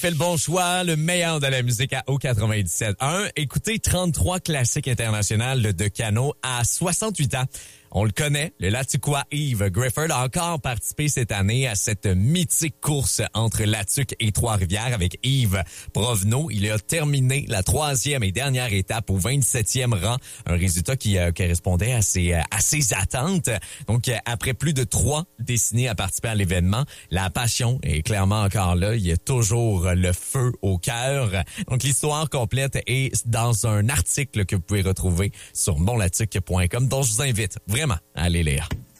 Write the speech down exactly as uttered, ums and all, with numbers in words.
Fait le bon choix, le meilleur de la musique à O quatre-vingt-dix-sept un. Écoutez trente-trois classiques internationaux de Cano à soixante-huit ans. On le connaît, le Latuquois Yves Grifford a encore participé cette année à cette mythique course entre Latuc et Trois-Rivières avec Yves Provenot. Il a terminé la troisième et dernière étape au vingt-septième rang, un résultat qui euh, correspondait à ses, à ses attentes. Donc, après plus de trois décennies à participer à l'événement, la passion est clairement encore là. Il y a toujours le feu au cœur. Donc, l'histoire complète est dans un article que vous pouvez retrouver sur monlatuc point com, dont je vous invite vraiment à aller lire.